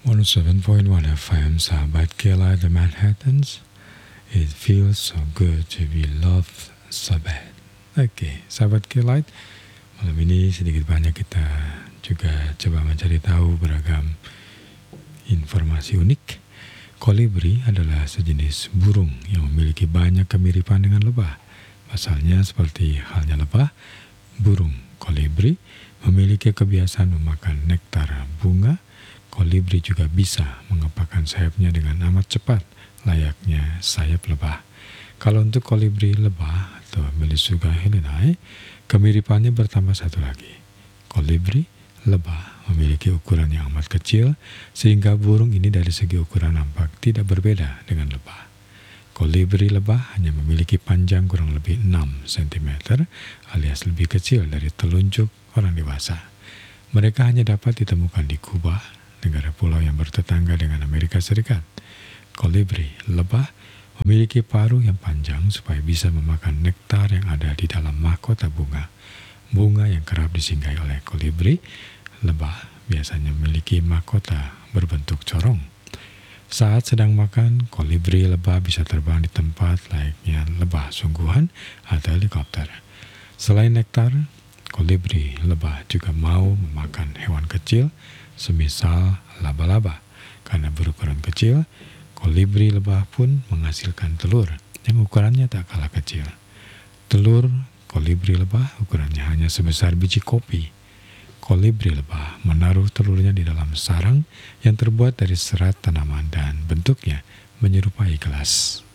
107.1 FM, sahabat Kela The Manhattans. It feels so good to be loved so bad. Oke, sahabat Kelight, malam ini sedikit banyak kita juga coba mencari tahu beragam informasi unik. Kolibri adalah sejenis burung yang memiliki banyak kemiripan dengan lebah. Pasalnya seperti halnya lebah, burung kolibri memiliki kebiasaan memakan nektar bunga. Kolibri juga bisa mengepakkan sayapnya dengan amat cepat, layaknya sayap lebah. Kalau untuk kolibri lebah atau Melissuga helinae, kemiripannya bertambah satu lagi. Kolibri lebah memiliki ukuran yang amat kecil, sehingga burung ini dari segi ukuran nampak tidak berbeda dengan lebah. Kolibri lebah hanya memiliki panjang kurang lebih 6 cm, alias lebih kecil dari telunjuk orang dewasa. Mereka hanya dapat ditemukan di Kuba, negara pulau yang bertetangga dengan Amerika Serikat. Kolibri lebah memiliki paruh yang panjang supaya bisa memakan nektar yang ada di dalam mahkota bunga. Bunga yang kerap disinggahi oleh kolibri lebah biasanya memiliki mahkota berbentuk corong. Saat sedang makan, kolibri lebah bisa terbang di tempat layaknya lebah sungguhan atau helikopter. Selain nektar, kolibri lebah juga mau memakan hewan kecil, semisal laba-laba. Karena berukuran kecil, kolibri lebah pun menghasilkan telur yang ukurannya tak kalah kecil. Telur kolibri lebah ukurannya hanya sebesar biji kopi. Kolibri lebah menaruh telurnya di dalam sarang yang terbuat dari serat tanaman dan bentuknya menyerupai gelas.